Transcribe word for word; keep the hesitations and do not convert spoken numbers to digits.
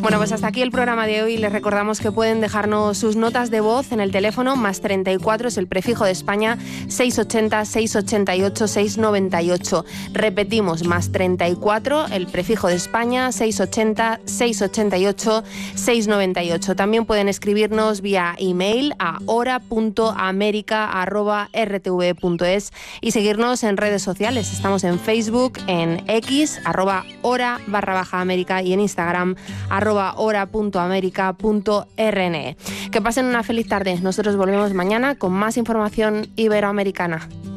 Bueno, pues hasta aquí el programa de hoy. Les recordamos que pueden dejarnos sus notas de voz en el teléfono más treinta y cuatro, es el prefijo de España, seiscientos ochenta, seiscientos ochenta y ocho, seiscientos noventa y ocho. Repetimos, más treinta y cuatro, el prefijo de España, seiscientos ochenta, seiscientos ochenta y ocho, seiscientos noventa y ocho. También pueden escribirnos vía email a hora punto america arroba r t v punto es y seguirnos en redes sociales. Estamos en Facebook, en X, arroba hora barra baja América, y en Instagram, arroba hora punto america punto r n e. Que pasen una feliz tarde. Nosotros volvemos mañana con más información iberoamericana.